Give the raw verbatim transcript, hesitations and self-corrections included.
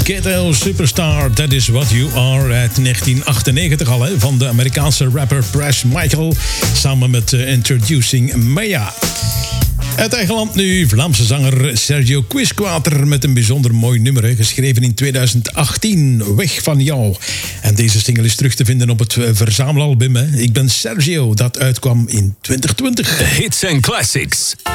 Ghetto Superstar, That Is What You Are uit negentien achtennegentig al, hè, van de Amerikaanse rapper Pras Michael samen met uh, Introducing Maya. Uit eigen land nu Vlaamse zanger Sergio Quisquater met een bijzonder mooi nummer, hè, geschreven in tweeduizend achttien, Weg van jou. En deze single is terug te vinden op het verzamelalbum, hè. Ik ben Sergio, dat uitkwam in twintig twintig. Hits and Classics.